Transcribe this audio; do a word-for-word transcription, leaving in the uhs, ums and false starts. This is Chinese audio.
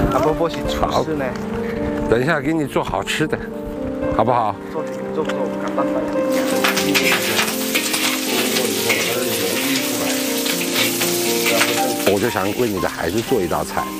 阿伯伯是厨师呢。 等一下给你做好吃的，好不好？ 做做做简单来点。 我就想为你的孩子做一道菜。